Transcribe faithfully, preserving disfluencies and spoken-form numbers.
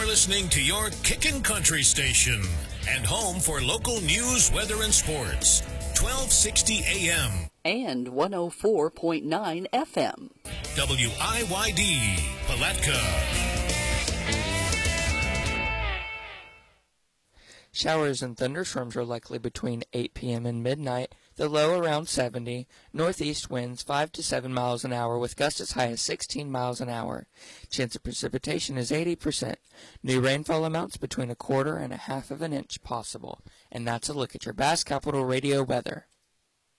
You're listening to your Kickin' Country station and home for local news, weather, and sports. twelve sixty A M and one oh four point nine F M. W I Y D, Palatka. Showers and thunderstorms are likely between eight p m and midnight, the low around seventy, northeast winds five to seven miles an hour with gusts as high as sixteen miles an hour. Chance of precipitation is eighty percent. New rainfall amounts between a quarter and a half of an inch possible. And that's a look at your Bass Capital Radio weather.